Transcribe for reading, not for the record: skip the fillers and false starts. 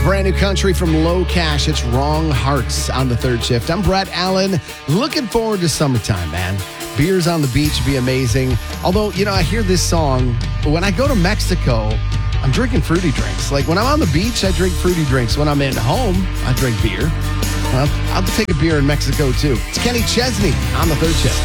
Brand new country from Low Cash. It's Wrong Hearts on the third shift. I'm Brett Allen. Looking forward to summertime, man. Beers on the beach would be amazing. Although, I hear this song. When I go to Mexico, I'm drinking fruity drinks. Like when I'm on the beach, I drink fruity drinks. When I'm at home, I drink beer. I'll take a beer in Mexico too. It's Kenny Chesney on the third shift.